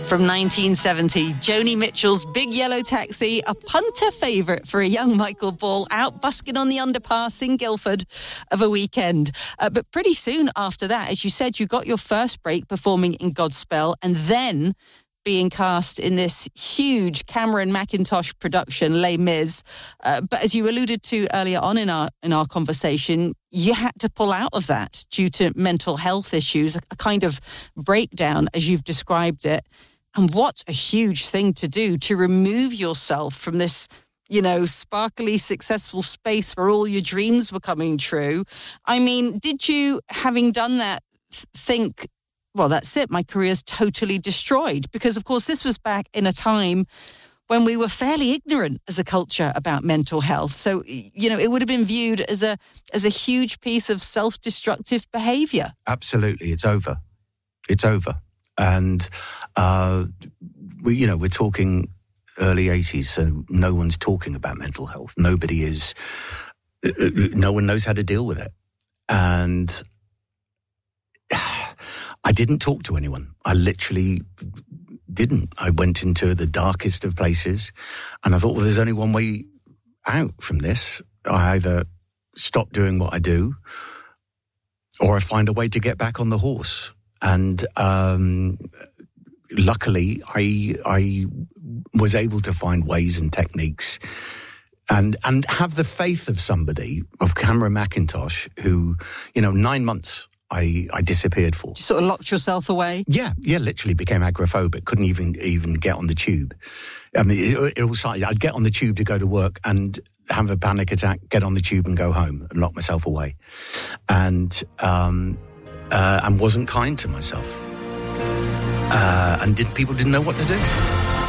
From 1970, Joni Mitchell's Big Yellow Taxi, a punter favourite for a young Michael Ball out busking on the underpass in Guildford of a weekend. But pretty soon after that, as you said, you got your first break performing in Godspell and then being cast in this huge Cameron Mackintosh production, Les Mis. But as you alluded to earlier on in our conversation, you had to pull out of that due to mental health issues, a kind of breakdown, as you've described it. And what a huge thing to do, to remove yourself from this, sparkly, successful space where all your dreams were coming true. I mean, did you, having done that, think, well, that's it, my career's totally destroyed? Because, of course, this was back in a time when we were fairly ignorant as a culture about mental health. So, it would have been viewed as a huge piece of self-destructive behaviour. Absolutely. It's over. It's over. And, we're talking early 80s, so no one's talking about mental health. No one knows how to deal with it. And I didn't talk to anyone. I literally didn't. I went into the darkest of places and I thought, well, there's only one way out from this. I either stop doing what I do or I find a way to get back on the horse. And luckily, I was able to find ways and techniques and have the faith of somebody, of Cameron Mackintosh, who, 9 months I disappeared for. You sort of locked yourself away? Yeah, literally became agoraphobic, couldn't even get on the tube. I mean, it all started, I'd get on the tube to go to work and have a panic attack, get on the tube and go home and lock myself away. And wasn't kind to myself. And people didn't know what to do.